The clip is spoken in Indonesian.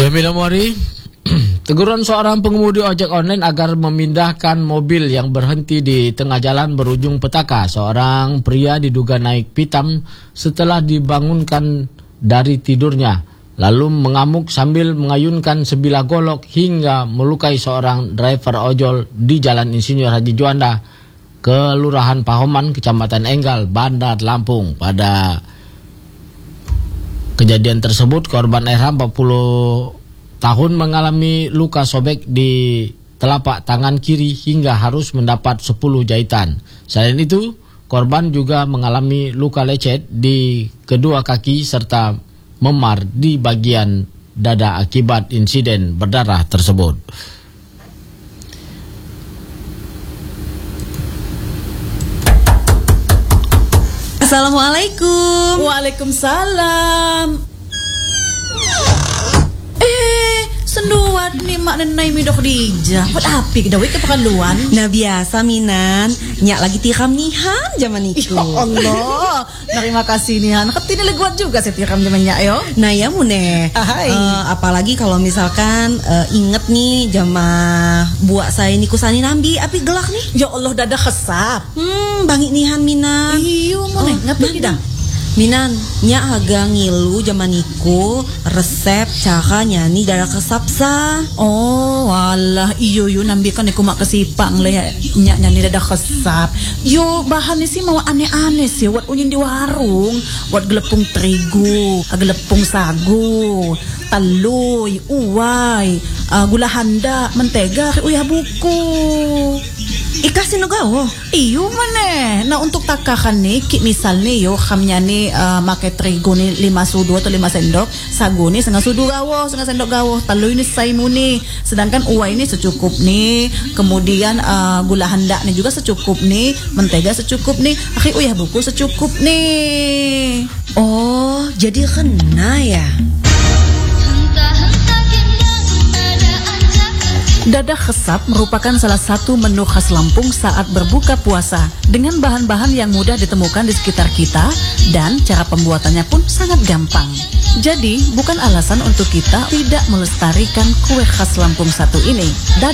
Mori, teguran seorang pengemudi ojek online agar memindahkan mobil yang berhenti di tengah jalan berujung petaka. Seorang pria diduga naik pitam setelah dibangunkan dari tidurnya, lalu mengamuk sambil mengayunkan sebilah golok hingga melukai seorang driver ojol di Jalan Insinyur Haji Juanda, Kelurahan Pahoman, Kecamatan Enggal, Bandar Lampung. Pada kejadian tersebut, korban RH 40 tahun mengalami luka sobek di telapak tangan kiri hingga harus mendapat 10 jahitan. Selain itu, korban juga mengalami luka lecet di kedua kaki serta memar di bagian dada akibat insiden berdarah tersebut. Assalamualaikum. Waalaikumsalam. Senduat nih mak nenai midok dija. Buat api kita wik keperluan. Nah biasa Minan, nyak lagi tiram nihan zaman itu. Ya Allah, terima kasih nihan. Ketini leguat juga saya tiram zaman nyak yo. Nah ya Mune, apalagi kalau misalkan inget nih jama buat saya ini kusani nambi api gelak nih. Ya Allah dada kesap. Bangit nihan Minan. Iyo Mune, ngapain kita? Minan, nyak haga ngilu zaman iku resep cara nyani darah kesapsa. Oh, walah iyo nambikan aku mak kesipang le nyak nyani dada kesap. Yo bahannya sih mau aneh-aneh sih. Buat unyin di warung, buat gelepung terigu, gelepung sagu, talui, uwai, gula handa, mentega, uyah buku. Ikasin gawo. Iyo mana? Nah untuk takakan nih, misal nih yo kamnya nih make terigu nih 5 sudu atau 5 sendok, sagu nih setengah sudu gawo, setengah sendok gawo, talui nih saimu nih, sedangkan uwai nih secukup nih, kemudian gula handa nih juga secukup nih, mentega secukup nih, akhi uyah buku secukup nih. Oh, jadi kena ya. Dada kesap merupakan salah satu menu khas Lampung saat berbuka puasa dengan bahan-bahan yang mudah ditemukan di sekitar kita dan cara pembuatannya pun sangat gampang. Jadi bukan alasan untuk kita tidak melestarikan kue khas Lampung satu ini.